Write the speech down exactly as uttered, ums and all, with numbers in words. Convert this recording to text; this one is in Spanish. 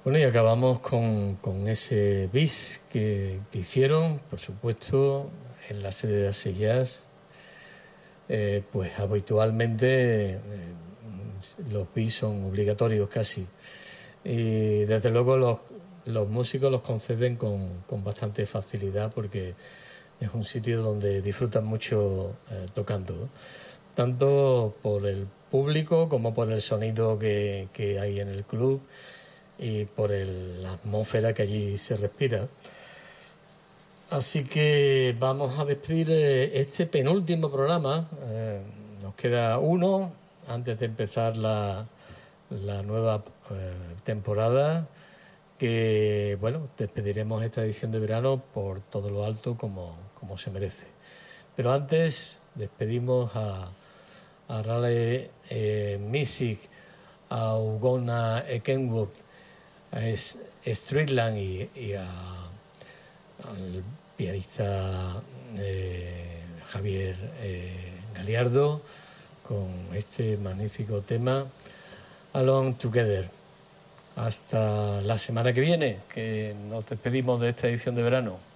Bueno, y acabamos con, con ese bis que, que hicieron, por supuesto, en la sede de Acid Jazz. Eh, pues habitualmente eh, los bis son obligatorios casi. Y desde luego los, los músicos los conceden con, con bastante facilidad porque es un sitio donde disfrutan mucho eh, tocando, ¿no? Tanto por el público como por el sonido que, que hay en el club y por el, la atmósfera que allí se respira. Así que vamos a despedir eh, este penúltimo programa. Eh, nos queda uno antes de empezar la, la nueva eh, temporada, que bueno, despediremos esta edición de verano por todo lo alto como, como se merece. Pero antes despedimos a, a Raleigh eh, Music, a Ugonna Ekenwood, a Streetland y, y a, al pianista eh, Javier eh, Galiardo con este magnífico tema Alone Together. Hasta la semana que viene, que nos despedimos de esta edición de verano.